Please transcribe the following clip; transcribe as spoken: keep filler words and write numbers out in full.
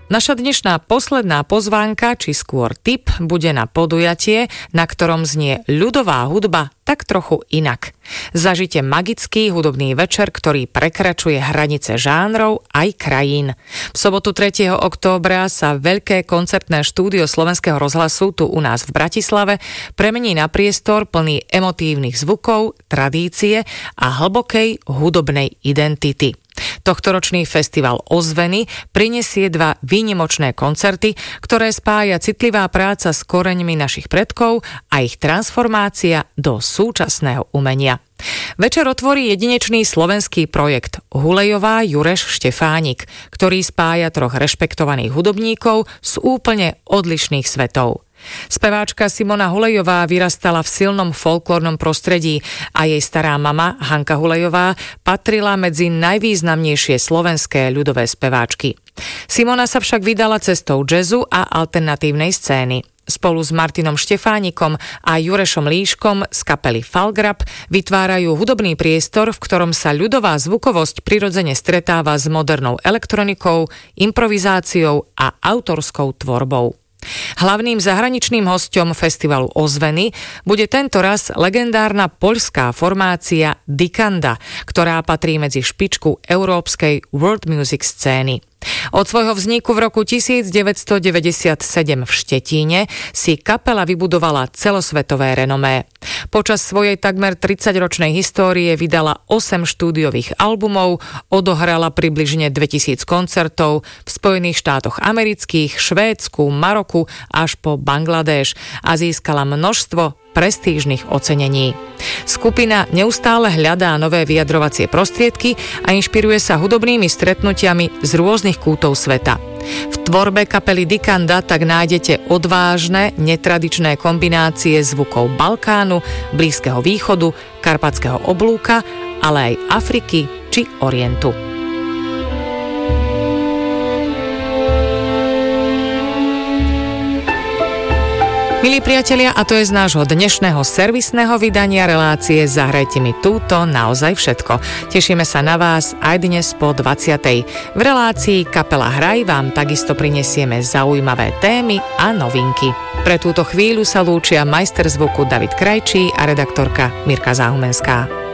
Naša dnešná posledná pozvánka, či skôr tip, bude na podujatie, na ktorom znie ľudová hudba tak trochu inak. Zažite magický hudobný večer, ktorý prekračuje hranice žánrov aj krajín. V sobotu tretieho októbra sa veľké koncertné štúdio Slovenského rozhlasu tu u nás v Bratislave premení na priestor plný emotívnych zvukov, tradície a hlbokej hudobnej identity. Tohtoročný festival Ozveny prinesie dva výnimočné koncerty, ktoré spája citlivá práca s koreňmi našich predkov a ich transformácia do súčasného umenia. Večer otvorí jedinečný slovenský projekt Hulejová Jureš Štefánik, ktorý spája troch rešpektovaných hudobníkov z úplne odlišných svetov. Speváčka Simona Hulejová vyrastala v silnom folklórnom prostredí a jej stará mama Hanka Hulejová patrila medzi najvýznamnejšie slovenské ľudové speváčky. Simona sa však vydala cestou jazzu a alternatívnej scény. Spolu s Martinom Štefánikom a Jurešom Líškom z kapely Falgrab vytvárajú hudobný priestor, v ktorom sa ľudová zvukovosť prirodzene stretáva s modernou elektronikou, improvizáciou a autorskou tvorbou. Hlavným zahraničným hosťom festivalu Ozveny bude tento raz legendárna poľská formácia Dikanda, ktorá patrí medzi špičku európskej world music scény. Od svojho vzniku v roku devätnásťstodeväťdesiatsedem v Štetíne si kapela vybudovala celosvetové renomé. Počas svojej takmer tridsaťročnej histórie vydala osem štúdiových albumov, odohrala približne dvetisíc koncertov v Spojených štátoch amerických, Švédsku, Maroku až po Bangladéš a získala množstvo prestížnych ocenení. Skupina neustále hľadá nové vyjadrovacie prostriedky a inšpiruje sa hudobnými stretnutiami z rôznych kútov sveta. V tvorbe kapely Dikanda tak nájdete odvážne, netradičné kombinácie zvukov Balkánu, Blízkeho východu, Karpatského oblúka, ale aj Afriky či Orientu. Milí priatelia, a to je z nášho dnešného servisného vydania relácie Zahrajte mi túto naozaj všetko. Tešíme sa na vás aj dnes po dvadsiatej. V relácii Kapela Hraj vám takisto prinesieme zaujímavé témy a novinky. Pre túto chvíľu sa lúčia majster zvuku David Krajčí a redaktorka Mirka Záhumenská.